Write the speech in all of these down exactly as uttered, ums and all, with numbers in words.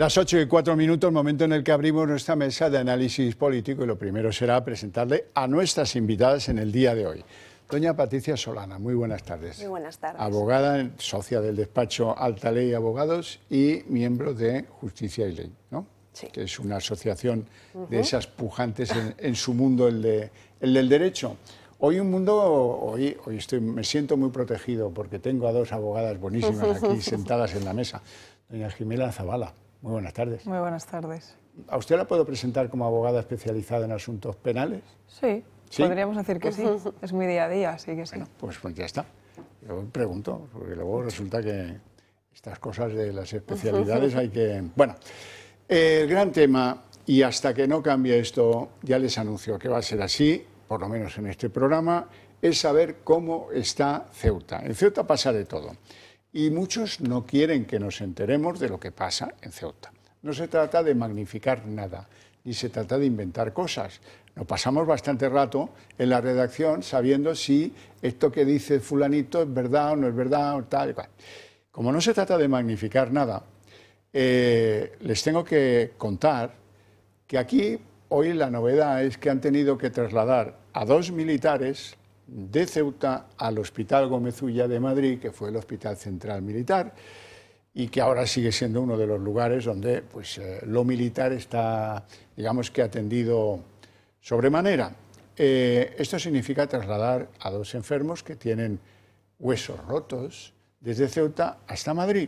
Las ocho y cuatro minutos, momento en el que abrimos nuestra mesa de análisis político y lo primero será presentarle a nuestras invitadas en el día de hoy. Doña Patricia Solana, muy buenas tardes. Muy buenas tardes. Abogada, socia del despacho Alta Ley Abogados y miembro de Justicia y Ley, ¿no? Sí. Que es una asociación Uh-huh. de esas pujantes en, en su mundo, el, de, el del derecho. Hoy un mundo, hoy, hoy estoy, me siento muy protegido porque tengo a dos abogadas buenísimas aquí sentadas en la mesa. Doña Jimena Zavala, muy buenas tardes. Muy buenas tardes. ¿A usted la puedo presentar como abogada especializada en asuntos penales? Sí, ¿Sí? podríamos decir que sí. Es mi día a día, así que sí. Bueno, pues, pues ya está. Yo pregunto, porque luego resulta que estas cosas de las especialidades hay que... Bueno, el gran tema, y hasta que no cambie esto, ya les anuncio que va a ser así, por lo menos en este programa, es saber cómo está Ceuta. En Ceuta pasa de todo. Y muchos no quieren que nos enteremos de lo que pasa en Ceuta. No se trata de magnificar nada, ni se trata de inventar cosas. Nos pasamos bastante rato en la redacción sabiendo si esto que dice fulanito es verdad o no es verdad, o tal y cual. Como no se trata de magnificar nada, eh, les tengo que contar que aquí hoy la novedad es que han tenido que trasladar a dos militares de Ceuta al Hospital Gómez Ulla de Madrid, que fue el Hospital Central Militar, y que ahora sigue siendo uno de los lugares donde pues, eh, lo militar está, digamos que atendido sobremanera. Eh, esto significa trasladar a dos enfermos que tienen huesos rotos desde Ceuta hasta Madrid.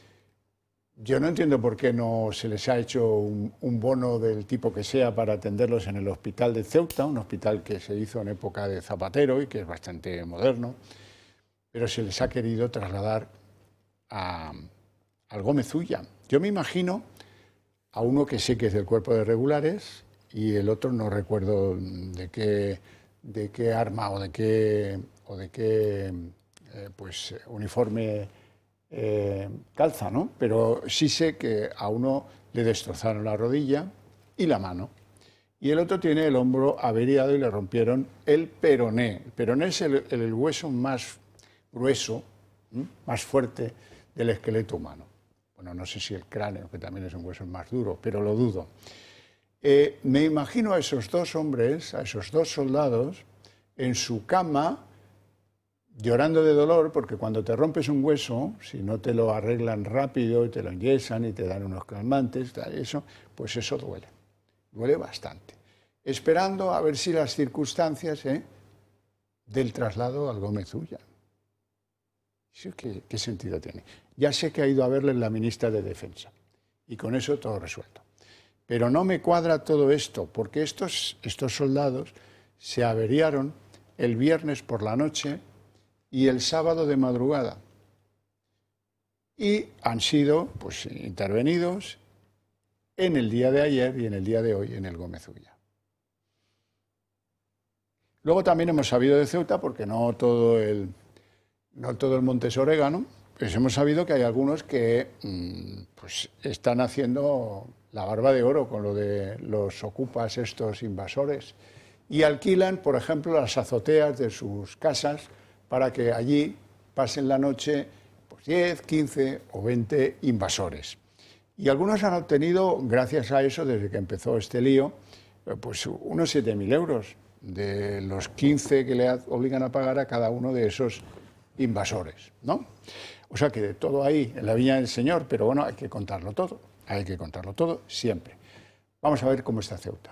Yo no entiendo por qué no se les ha hecho un, un bono del tipo que sea para atenderlos en el hospital de Ceuta, un hospital que se hizo en época de Zapatero y que es bastante moderno, pero se les ha querido trasladar a, al Gómez Ulla. Yo me imagino a uno que sé que es del cuerpo de regulares y el otro no recuerdo de qué, de qué arma o de qué, o de qué eh, pues, uniforme Eh, calza, ¿no? Pero sí sé que a uno le destrozaron la rodilla y la mano. Y el otro tiene el hombro averiado y le rompieron el peroné. El peroné es el, el hueso más grueso, ¿m? más fuerte del esqueleto humano. Bueno, no sé si el cráneo, que también es un hueso más duro, pero lo dudo. Eh, me imagino a esos dos hombres, a esos dos soldados, en su cama, llorando de dolor, porque cuando te rompes un hueso, si no te lo arreglan rápido y te lo enyesan y te dan unos calmantes, tal, eso, pues eso duele, duele bastante. Esperando a ver si las circunstancias ¿eh? del traslado al Gómez Ulla. ¿Qué, ¿Qué sentido tiene? Ya sé que ha ido a verle la ministra de Defensa y con eso todo resuelto. Pero no me cuadra todo esto, porque estos, estos soldados se averiaron el viernes por la noche y el sábado de madrugada. Y han sido pues, intervenidos en el día de ayer y en el día de hoy en el Gómez Ulla. Luego también hemos sabido de Ceuta, porque no todo el, no todo el monte es orégano, pues hemos sabido que hay algunos que pues, están haciendo la barba de oro con lo de los ocupas estos invasores y alquilan, por ejemplo, las azoteas de sus casas para que allí pasen la noche pues, diez, quince o veinte invasores. Y algunos han obtenido, gracias a eso, desde que empezó este lío, pues unos siete mil euros de los quince que le obligan a pagar a cada uno de esos invasores, ¿no? O sea que de todo ahí, en la viña del Señor, pero bueno, hay que contarlo todo, hay que contarlo todo siempre. Vamos a ver cómo está Ceuta.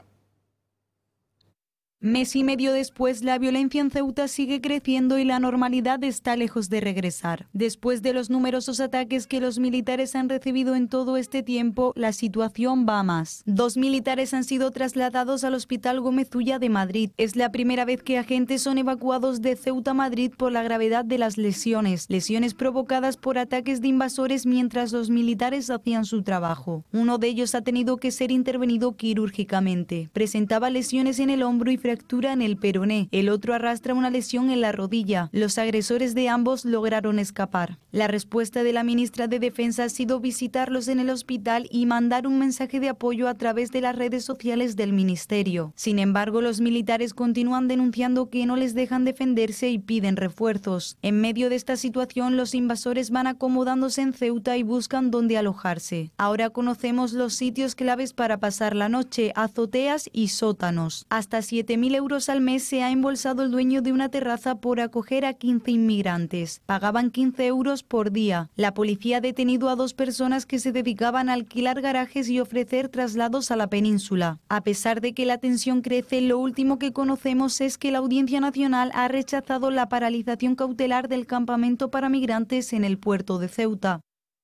Mes y medio después, la violencia en Ceuta sigue creciendo y la normalidad está lejos de regresar. Después de los numerosos ataques que los militares han recibido en todo este tiempo, la situación va a más. Dos militares han sido trasladados al Hospital Gómez Ulla de Madrid. Es la primera vez que agentes son evacuados de Ceuta a Madrid por la gravedad de las lesiones. Lesiones provocadas por ataques de invasores mientras los militares hacían su trabajo. Uno de ellos ha tenido que ser intervenido quirúrgicamente. Presentaba lesiones en el hombro y fracturas fractura en el peroné, el otro arrastra una lesión en la rodilla. Los agresores de ambos lograron escapar. La respuesta de la ministra de Defensa ha sido visitarlos en el hospital y mandar un mensaje de apoyo a través de las redes sociales del ministerio. Sin embargo, los militares continúan denunciando que no les dejan defenderse y piden refuerzos. En medio de esta situación, los invasores van acomodándose en Ceuta y buscan dónde alojarse. Ahora conocemos los sitios claves para pasar la noche: azoteas y sótanos. Hasta siete mil euros al mes se ha embolsado el dueño de una terraza por acoger a quince inmigrantes. Pagaban quince euros por día. La policía ha detenido a dos personas que se dedicaban a alquilar garajes y ofrecer traslados a la península. A pesar de que la tensión crece, lo último que conocemos es que la Audiencia Nacional ha rechazado la paralización cautelar del campamento para migrantes en el puerto de Ceuta.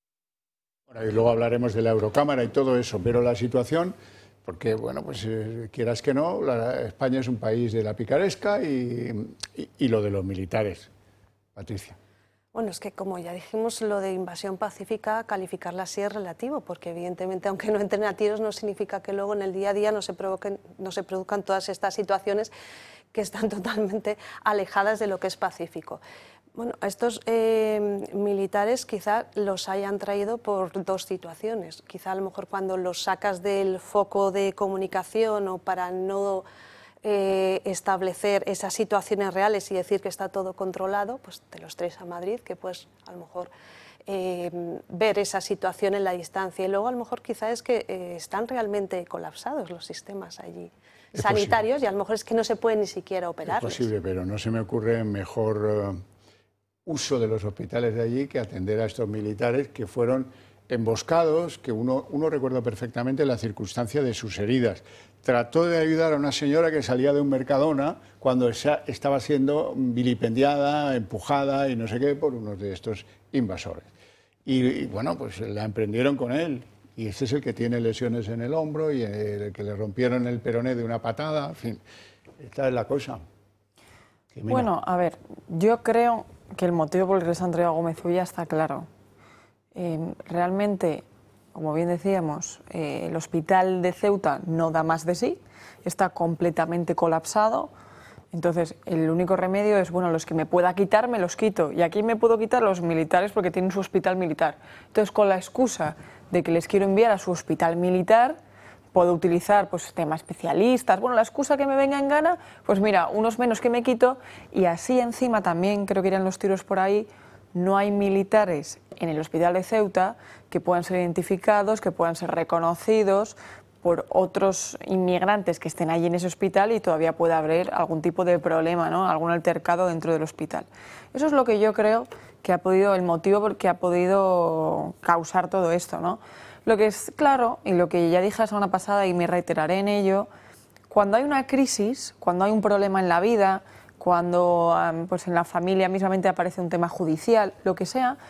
Bueno, y luego hablaremos de la Eurocámara y todo eso, pero la situación, porque, bueno, pues eh, quieras que no, la, España es un país de la picaresca y, y, y lo de los militares. Patricia. Bueno, es que como ya dijimos, lo de invasión pacífica, calificarla así es relativo, porque evidentemente aunque no entren a tiros no significa que luego en el día a día no se, provoquen, no se produzcan todas estas situaciones que están totalmente alejadas de lo que es pacífico. Bueno, a estos eh, militares quizá los hayan traído por dos situaciones. Quizá a lo mejor cuando los sacas del foco de comunicación o para no eh, establecer esas situaciones reales y decir que está todo controlado, pues te los traes a Madrid, que pues a lo mejor eh, ver esa situación en la distancia. Y luego a lo mejor quizá es que eh, están realmente colapsados los sistemas allí es sanitarios posible. Y a lo mejor es que no se puede ni siquiera operar. Es posible, pero no se me ocurre mejor... Uh... uso de los hospitales de allí que atender a estos militares que fueron emboscados, que uno, uno recuerda perfectamente la circunstancia de sus heridas. Trató de ayudar a una señora que salía de un Mercadona cuando esa, estaba siendo vilipendiada, empujada y no sé qué por unos de estos invasores. Y, y bueno, pues la emprendieron con él. Y este es el que tiene lesiones en el hombro y el que le rompieron el peroné de una patada. En fin, esta es la cosa. Bueno, a ver, yo creo que el motivo por el que les han traído a Gómez Ulla está claro. Eh, realmente, como bien decíamos, eh, el hospital de Ceuta no da más de sí, está completamente colapsado. Entonces, el único remedio es, bueno, los que me pueda quitar, me los quito. ¿Y aquí me puedo quitar? Los militares, porque tienen su hospital militar. Entonces, con la excusa de que les quiero enviar a su hospital militar, puedo utilizar pues, temas especialistas, bueno, la excusa que me venga en gana, pues mira, unos menos que me quito, y así encima también, creo que irían los tiros por ahí, no hay militares en el hospital de Ceuta que puedan ser identificados, que puedan ser reconocidos por otros inmigrantes que estén allí en ese hospital y todavía pueda haber algún tipo de problema, ¿no? Algún altercado dentro del hospital. Eso es lo que yo creo que ha podido, el motivo por que ha podido causar todo esto, ¿no? Lo que es claro, y lo que ya dije la semana pasada y me reiteraré en ello, cuando hay una crisis, cuando hay un problema en la vida, cuando pues en la familia mismamente aparece un tema judicial, lo que sea,